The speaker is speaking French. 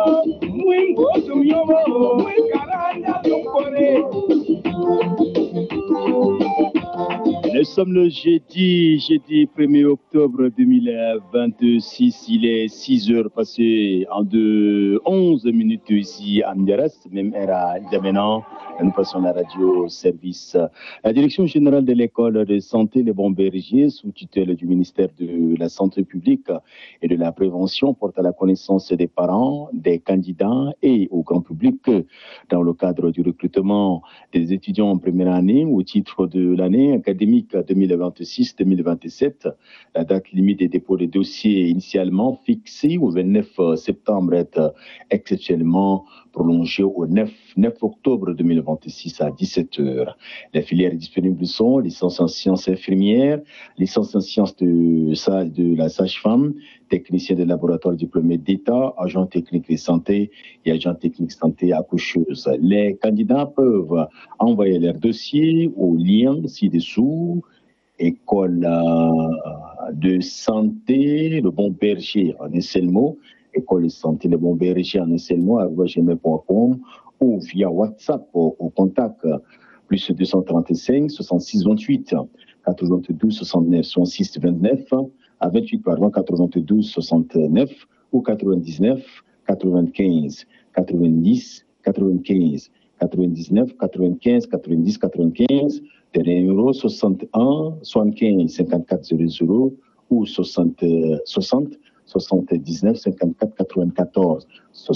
Nous sommes le jeudi 1er octobre 2026. Il est 6 heures passées en 11 minutes ici à Ndiaras, même heure à Djamena. Nous passons la radio service. La direction générale de l'école de santé Les Bons Bergers, sous tutelle du ministère de la Santé publique et de la prévention, porte à la connaissance des parents, des candidats et au grand public dans le cadre du recrutement des étudiants en première année au titre de l'année académique 2026-2027. La date limite des dépôts de dossiers initialement fixée au 29 septembre est exceptionnellement prolongée au 9 octobre 2026 à 17h. Les filières disponibles sont licence en sciences infirmières, licence en sciences de la sage-femme, technicien de laboratoire diplômé d'État, agent technique de santé et agent technique santé accoucheuse. Les candidats peuvent envoyer leur dossier au lien ci-dessous, école de santé, le bon berger en un seul mot, école de santé, le bon berger en un seul mot, @gmail.com ou via WhatsApp au contact plus 235 66 28 92 69 66 29 à 28 pardon 92 69 ou 99 95 90 95 99 95 90 95 de numéro 61 75 54 00 ou 60 79 54 94